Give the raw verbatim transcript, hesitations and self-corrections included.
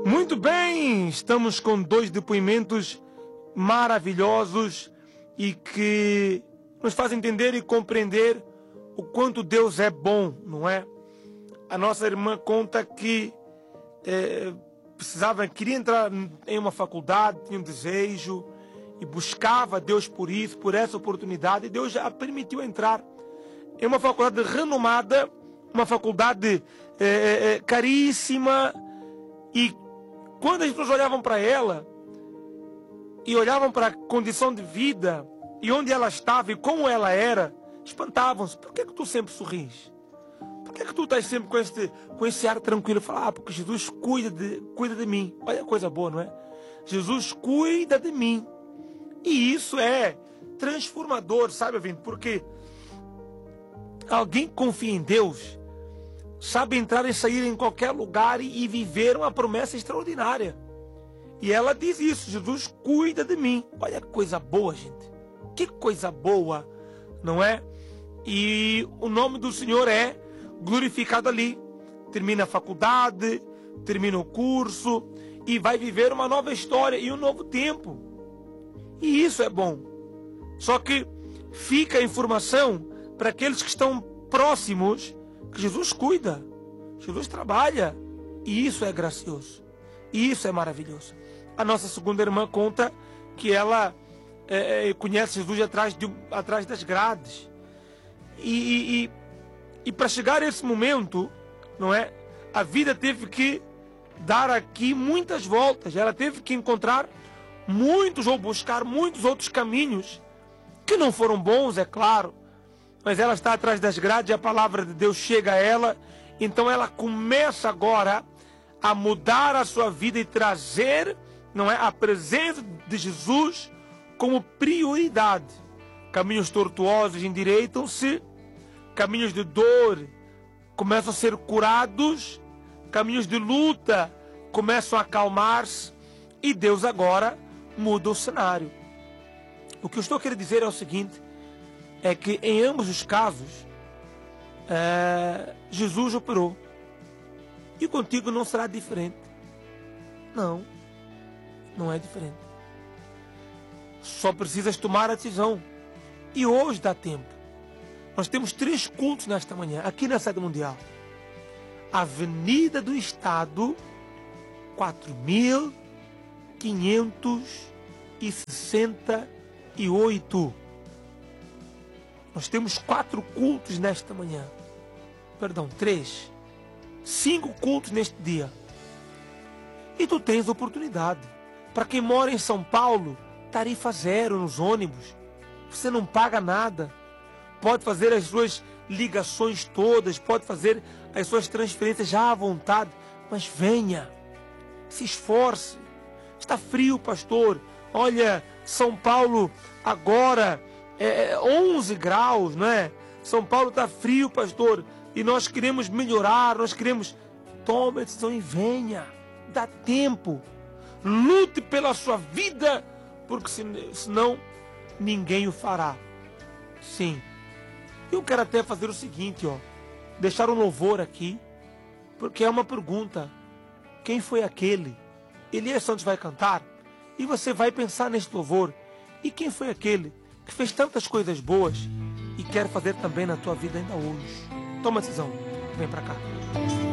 Muito bem, estamos com dois depoimentos maravilhosos e que nos fazem entender e compreender o quanto Deus é bom, não é? A nossa irmã conta que é, precisava, queria entrar em uma faculdade, tinha um desejo e buscava Deus por isso, por essa oportunidade, e Deus já a permitiu entrar em uma faculdade renomada, uma faculdade é, é, caríssima. E quando as pessoas olhavam para ela e olhavam para a condição de vida e onde ela estava e como ela era, espantavam-se. Por que é que tu sempre sorris? Por que é que tu estás sempre com esse, com esse ar tranquilo? Falar, ah, porque Jesus cuida de, cuida de mim. Olha a coisa boa, não é? Jesus cuida de mim. E isso é transformador, sabe, ouvinte? Porque alguém que confia em Deus sabe entrar e sair em qualquer lugar e, e viver uma promessa extraordinária. E ela diz isso, Jesus cuida de mim. Olha que coisa boa, gente. Que coisa boa, não é? E o nome do Senhor é glorificado ali. Termina a faculdade, termina o curso e vai viver uma nova história e um novo tempo. E isso é bom. Só que fica a informação para aqueles que estão próximos que Jesus cuida, Jesus trabalha, e isso é gracioso, e isso é maravilhoso. A nossa segunda irmã conta que ela é, conhece Jesus atrás, de, atrás das grades, e, e, e para chegar a esse momento, não é? A vida teve que dar aqui muitas voltas, ela teve que encontrar muitos ou buscar muitos outros caminhos, que não foram bons, é claro, mas ela está atrás das grades e a palavra de Deus chega a ela. Então ela começa agora a mudar a sua vida e trazer, não é, a presença de Jesus como prioridade. Caminhos tortuosos endireitam-se, caminhos de dor começam a ser curados, caminhos de luta começam a acalmar-se e Deus agora muda o cenário. O que eu estou querendo dizer é o seguinte: é que em ambos os casos, é, Jesus operou. E contigo não será diferente. Não, não é diferente. Só precisas tomar a decisão. E hoje dá tempo. Nós temos três cultos nesta manhã, aqui na Sede Mundial. Avenida do Estado, quatro mil quinhentos e sessenta e oito. Nós temos quatro cultos nesta manhã. Perdão, três. Cinco cultos neste dia. E tu tens oportunidade. Para quem mora em São Paulo, tarifa zero nos ônibus. Você não paga nada. Pode fazer as suas ligações todas, pode fazer as suas transferências já à vontade. Mas venha. Se esforce. Está frio, pastor. Olha, São Paulo agora é onze graus, não é? São Paulo está frio, pastor, e nós queremos melhorar, nós queremos... Tome a decisão e venha, dá tempo, lute pela sua vida, porque senão ninguém o fará. Sim, eu quero até fazer o seguinte, ó, deixar um louvor aqui, porque é uma pergunta: quem foi aquele? Elias Santos vai cantar, e você vai pensar nesse louvor: e quem foi aquele que fez tantas coisas boas e quer fazer também na tua vida ainda hoje? Toma a decisão, vem para cá.